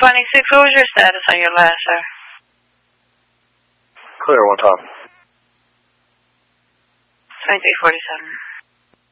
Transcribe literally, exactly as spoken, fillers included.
twenty-six, what was your status on your last, sir? Clear, one time. twenty-three forty-seven.